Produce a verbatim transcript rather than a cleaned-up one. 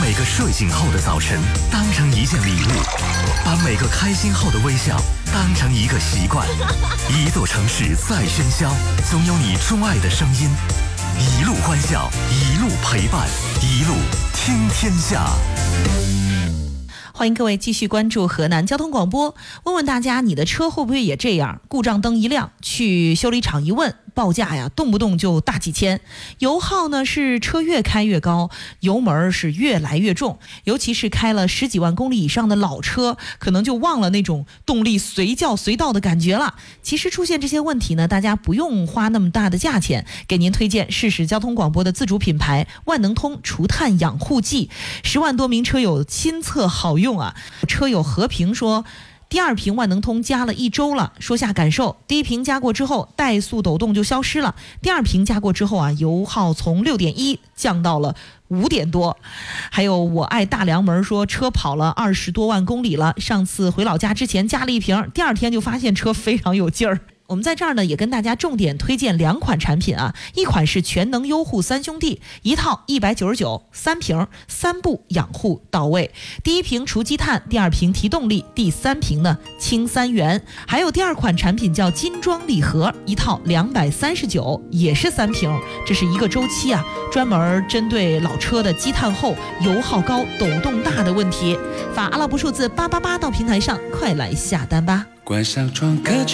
每个睡醒后的早晨当成一件礼物，把每个开心后的微笑当成一个习惯。一座城市再喧嚣，总有你钟爱的声音。一路欢笑，一路陪伴，一路听天下。 欢迎各位继续关注河南交通广播。问问大家，你的车会不会也这样？故障灯一亮，去修理厂一问，报价呀，动不动就大几千。油耗呢是车越开越高，油门是越来越重。尤其是开了十几万公里以上的老车，可能就忘了那种动力随叫随到的感觉了。其实出现这些问题呢，大家不用花那么大的价钱，给您推荐试试交通广播的自主品牌万能通除碳养护剂，十万多名车友亲测好用啊。车友和平说，第二瓶万能通加了一周了，说下感受。第一瓶加过之后，怠速抖动就消失了。第二瓶加过之后啊，油耗从六点一降到了五点多。还有我爱大梁门说，车跑了二十多万公里了，上次回老家之前加了一瓶，第二天就发现车非常有劲儿。我们在这儿呢，也跟大家重点推荐两款产品啊，一款是全能优护三兄弟，一套一百九十九，三瓶，三步养护到位。第一瓶除积碳，第二瓶提动力，第三瓶呢清三元。还有第二款产品叫金装礼盒，一套两百三十九，也是三瓶，这是一个周期啊，专门针对老车的积碳厚、油耗高、抖动大的问题。发阿拉伯数字八八八到平台上，快来下单吧。 关上窗，歌曲